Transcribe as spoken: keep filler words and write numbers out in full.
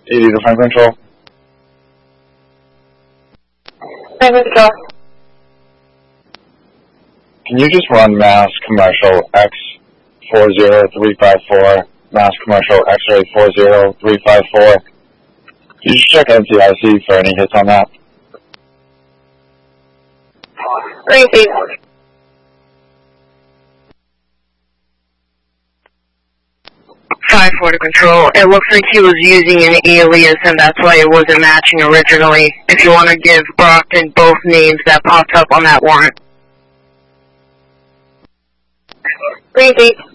eighty to Frame Control. Frame Control. Can you just run Mass Commercial X four zero three five four, Mass Commercial X-Ray four zero three five four? Can you just check N C I C for any hits on that? Repeat. five four to Control. It looks like he was using an alias and that's why it wasn't matching originally. If you want to give Brockton both names that popped up on that warrant. Repeat.